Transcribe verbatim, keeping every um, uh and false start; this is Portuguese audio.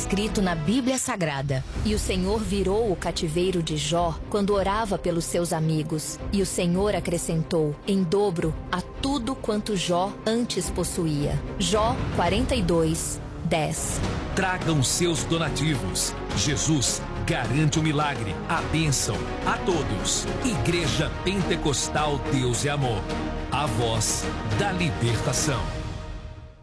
escrito na Bíblia Sagrada. E o Senhor virou o cativeiro de Jó quando orava pelos seus amigos. E o Senhor acrescentou em dobro a tudo quanto Jó antes possuía. Jó quarenta e dois, dez. Tragam seus donativos. Jesus garante o milagre, a bênção a todos. Igreja Pentecostal Deus e Amor. A voz da libertação.